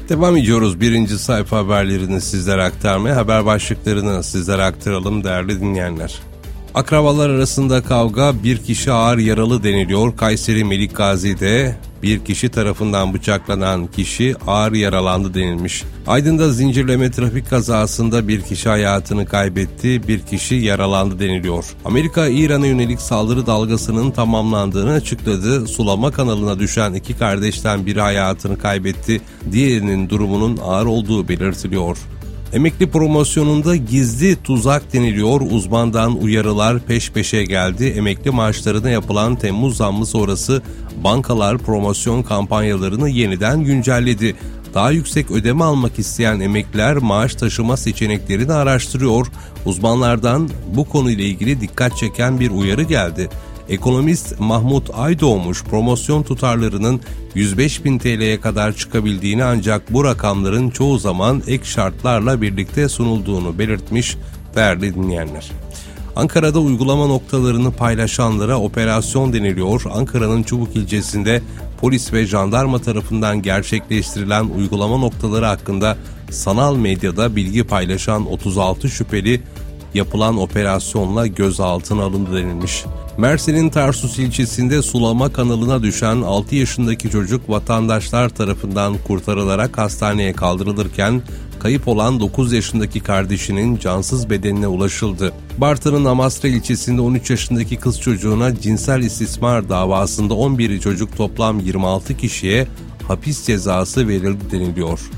Devam ediyoruz birinci sayfa haberlerini sizlere aktarmaya. Haber başlıklarını sizlere aktaralım değerli dinleyenler. Akrabalar arasında kavga, bir kişi ağır yaralı deniliyor. Kayseri Melikgazi'de bir kişi tarafından bıçaklanan kişi ağır yaralandı denilmiş. Aydın'da zincirleme trafik kazasında bir kişi hayatını kaybetti, bir kişi yaralandı deniliyor. Amerika, İran'a yönelik saldırı dalgasının tamamlandığını açıkladı. Sulama kanalına düşen iki kardeşten biri hayatını kaybetti, diğerinin durumunun ağır olduğu belirtiliyor. Emekli promosyonunda gizli tuzak deniliyor. Uzmandan uyarılar peş peşe geldi. Emekli maaşlarına yapılan Temmuz zammı sonrası bankalar promosyon kampanyalarını yeniden güncelledi. Daha yüksek ödeme almak isteyen emekliler maaş taşıma seçeneklerini araştırıyor. Uzmanlardan bu konuyla ilgili dikkat çeken bir uyarı geldi. Ekonomist Mahmut Aydoğmuş promosyon tutarlarının 105.000 TL'ye kadar çıkabildiğini ancak bu rakamların çoğu zaman ek şartlarla birlikte sunulduğunu belirtmiş değerli dinleyenler. Ankara'da uygulama noktalarını paylaşanlara operasyon deniliyor. Ankara'nın Çubuk ilçesinde polis ve jandarma tarafından gerçekleştirilen uygulama noktaları hakkında sanal medyada bilgi paylaşan 36 şüpheli yapılan operasyonla gözaltına alındı denilmiş. Mersin'in Tarsus ilçesinde sulama kanalına düşen 6 yaşındaki çocuk vatandaşlar tarafından kurtarılarak hastaneye kaldırılırken kayıp olan 9 yaşındaki kardeşinin cansız bedenine ulaşıldı. Bartın'ın Amasra ilçesinde 13 yaşındaki kız çocuğuna cinsel istismar davasında 11 çocuk toplam 26 kişiye hapis cezası verildi deniliyor.